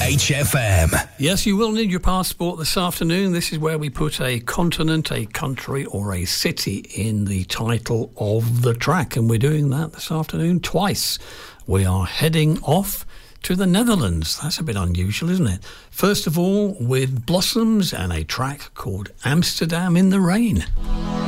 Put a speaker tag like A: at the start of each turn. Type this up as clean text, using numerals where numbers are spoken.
A: HFM.
B: Yes, you will need your passport this afternoon. This is where we put a continent, a country or a city in the title of the track. And we're doing that this afternoon twice. We are heading off to the Netherlands. That's a bit unusual, isn't it? First of all, with Blossoms and a track called Amsterdam in the Rain.